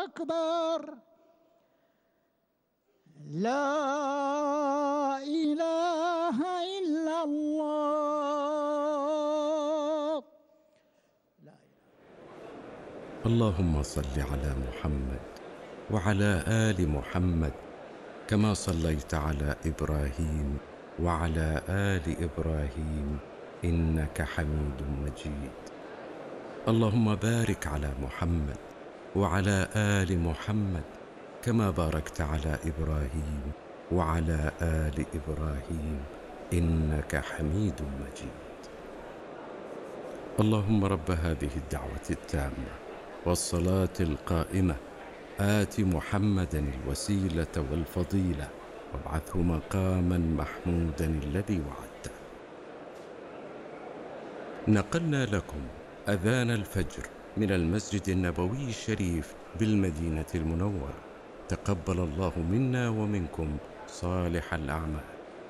أكبر. لا إله إلا الله. اللهم صل على محمد وعلى آل محمد كما صليت على إبراهيم وعلى آل إبراهيم إنك حميد مجيد. اللهم بارك على محمد وعلى آل محمد كما باركت على إبراهيم وعلى آل إبراهيم إنك حميد مجيد. اللهم رب هذه الدعوة التامة والصلاة القائمة آت محمدا الوسيلة والفضيلة وابعثه مقاما محمودا الذي وعدته. نقلنا لكم أذان الفجر من المسجد النبوي الشريف بالمدينة المنورة. تقبل الله منا ومنكم صالح الأعمال.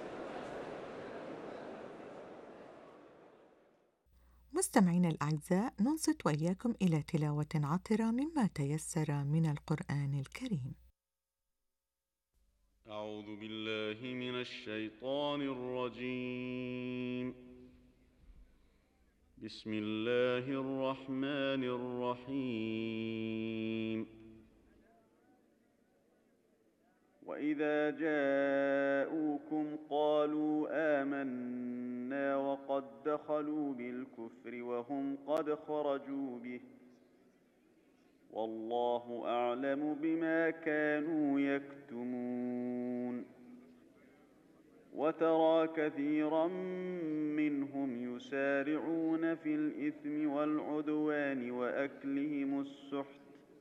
مستمعينا الأعزاء، ننصت وإياكم إلى تلاوة عطرة مما تيسر من القرآن الكريم. أعوذ بالله من الشيطان الرجيم. بسم الله الرحمن الرحيم. وإذا جاءوكم قالوا آمنا وقد دخلوا بالكفر وهم قد خرجوا به والله أعلم بما كانوا يكتمون. وترى كثيرا منهم يسارعون في الإثم والعدوان وأكلهم السحت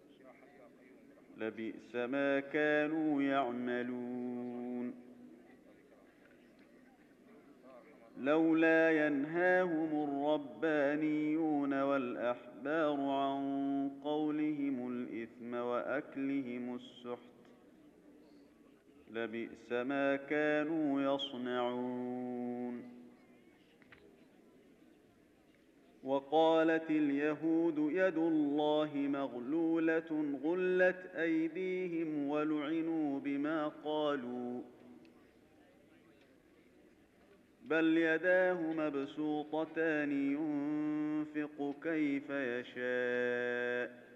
لبئس ما كانوا يعملون. لولا ينهاهم الربانيون والأحبار عن قولهم الإثم وأكلهم السحت لبئس ما كانوا يصنعون. وقالت اليهود يد الله مغلولة غلت أيديهم ولعنوا بما قالوا بل يداه مبسوطتان ينفق كيف يشاء